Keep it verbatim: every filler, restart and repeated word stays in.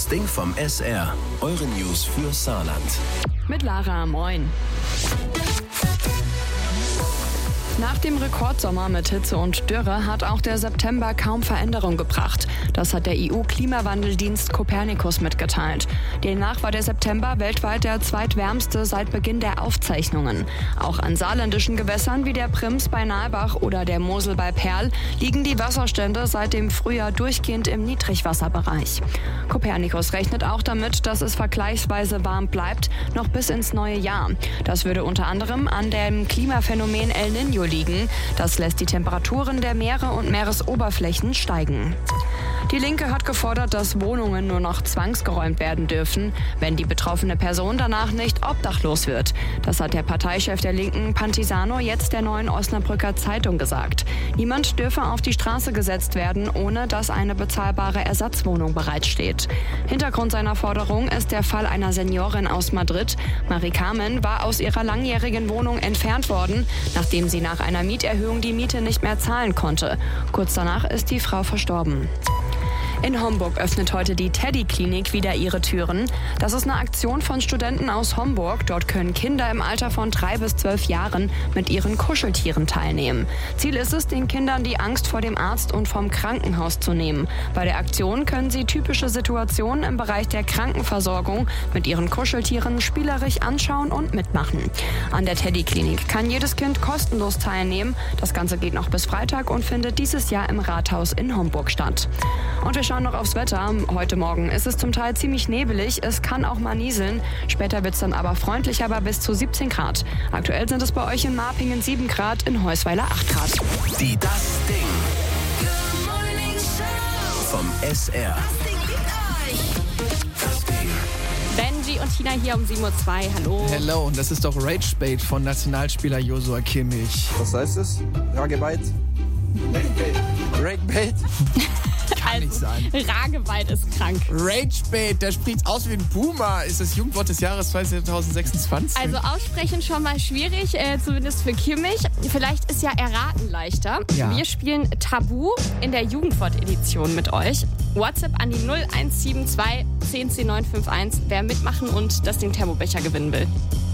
Das Ding vom S R. Eure News für Saarland. Mit Lara, moin. Nach dem Rekordsommer mit Hitze und Dürre hat auch der September kaum Veränderung gebracht. Das hat der E U-Klimawandeldienst Copernicus mitgeteilt. Demnach war der September weltweit der zweitwärmste seit Beginn der Aufzeichnungen. Auch an saarländischen Gewässern wie der Prims bei Nalbach oder der Mosel bei Perl liegen die Wasserstände seit dem Frühjahr durchgehend im Niedrigwasserbereich. Copernicus rechnet auch damit, dass es vergleichsweise warm bleibt, noch bis ins neue Jahr. Das würde unter anderem an dem Klimaphänomen El Niño liegen. Das lässt die Temperaturen der Meere und Meeresoberflächen steigen. Die Linke hat gefordert, dass Wohnungen nur noch zwangsgeräumt werden dürfen, wenn die betroffene Person danach nicht obdachlos wird. Das hat der Parteichef der Linken, Pantisano, jetzt der Neuen Osnabrücker Zeitung gesagt. Niemand dürfe auf die Straße gesetzt werden, ohne dass eine bezahlbare Ersatzwohnung bereitsteht. Hintergrund seiner Forderung ist der Fall einer Seniorin aus Madrid. Marie Carmen war aus ihrer langjährigen Wohnung entfernt worden, nachdem sie nach einer Mieterhöhung die Miete nicht mehr zahlen konnte. Kurz danach ist die Frau verstorben. In Homburg öffnet heute die Teddy-Klinik wieder ihre Türen. Das ist eine Aktion von Studenten aus Homburg. Dort können Kinder im Alter von drei bis zwölf Jahren mit ihren Kuscheltieren teilnehmen. Ziel ist es, den Kindern die Angst vor dem Arzt und vom Krankenhaus zu nehmen. Bei der Aktion können sie typische Situationen im Bereich der Krankenversorgung mit ihren Kuscheltieren spielerisch anschauen und mitmachen. An der Teddy-Klinik kann jedes Kind kostenlos teilnehmen. Das Ganze geht noch bis Freitag und findet dieses Jahr im Rathaus in Homburg statt. Und wir schauen noch aufs Wetter. Heute Morgen ist es zum Teil ziemlich nebelig. Es kann auch mal nieseln. Später wird es dann aber freundlicher bei bis zu siebzehn Grad. Aktuell sind es bei euch in Marpingen sieben Grad, in Heusweiler acht Grad. Die Das Ding vom S R. Benji und Tina hier um sieben Uhr zwei. Hallo. Hello, und das ist doch Ragebait von Nationalspieler Joshua Kimmich. Was heißt das? Ragebait? Ragebait? Kann nicht sein. Rageweit ist krank. Ragebait, der spricht aus wie ein Puma. Ist das Jugendwort des Jahres zwanzig sechsundzwanzig? Also aussprechen schon mal schwierig, äh, zumindest für Kimmich. Vielleicht ist ja erraten leichter. Ja. Wir spielen Tabu in der Jugendwort-Edition mit euch. WhatsApp an die null eins sieben zwei zehn zehn neun fünf eins, wer mitmachen und das Ding Thermobecher gewinnen will.